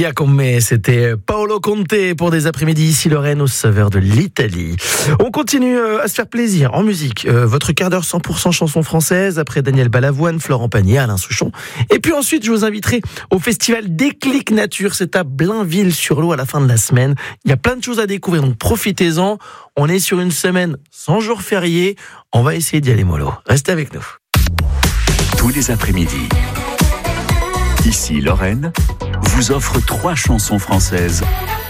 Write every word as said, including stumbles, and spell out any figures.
Via con me, c'était Paolo Conte pour des après-midi ici Lorraine aux saveurs de l'Italie. On continue à se faire plaisir en musique. Euh, votre quart d'heure cent pour cent chansons françaises après Daniel Balavoine, Florent Pagny, Alain Souchon. Et puis ensuite, je vous inviterai au festival Déclic Nature. C'est à Blainville-sur-Lot à la fin de la semaine. Il y a plein de choses à découvrir, donc profitez-en. On est sur une semaine sans jour férié. On va essayer d'y aller mollo. Restez avec nous. Tous les après-midi, ici Lorraine vous offre trois chansons françaises